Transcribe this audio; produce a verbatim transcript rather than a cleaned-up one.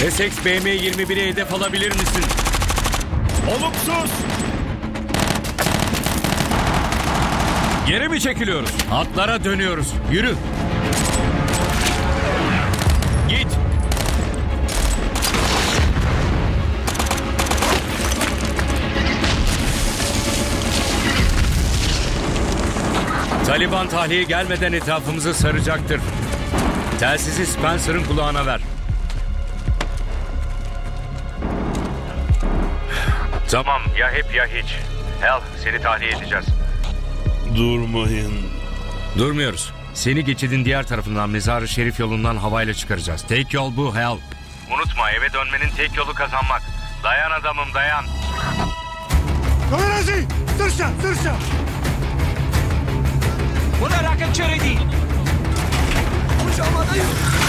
Essex B M yirmi biri hedef alabilir misin? Olumsuz. Geri mi çekiliyoruz? Hatlara dönüyoruz. Yürü. Git. Taliban tahliye gelmeden etrafımızı saracaktır. Telsizi Spencer'ın kulağına ver. Tamam, ya hep ya hiç. Hal, seni tahliye edeceğiz. Durmayın. Durmuyoruz. Seni geçidin diğer tarafından Mezar-ı Şerif yolundan havayla çıkaracağız. Tek yol bu Hal. Unutma, eve dönmenin tek yolu kazanmak. Dayan adamım, dayan. Kamerazi! Sırça! Sırça! Buna rakip çöre değil. Hocam adayım!